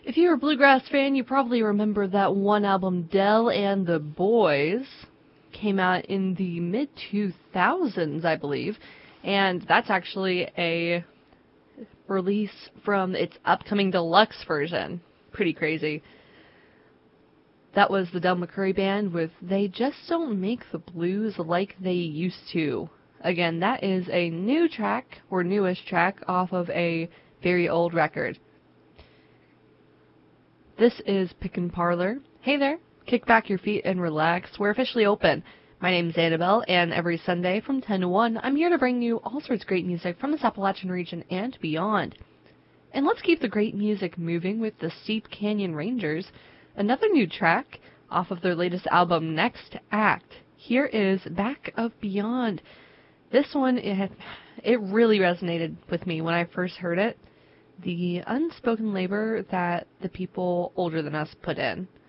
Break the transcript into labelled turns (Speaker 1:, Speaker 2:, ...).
Speaker 1: If you're a bluegrass fan, you probably remember that one album, Del and the Boys, came out in the mid-2000s, I believe, and that's actually a release from its upcoming deluxe version. Pretty crazy. That was the Del McCoury Band with They Just Don't Make the Blues Like They Used to. Again, that is a new track, or newest track, off of a very old record. This is Pickin' Parlor. Hey there, kick back your feet and relax. We're officially open. My name's Annabelle, and every Sunday from 10 to 1, I'm here to bring you all sorts of great music from this Appalachian region and beyond. And let's keep the great music moving with the Steep Canyon Rangers, another new track off of their latest album, Next Act. Here is Back of Beyond. This one, it really resonated with me when I first heard it. The unspoken labor that the people older than us put in.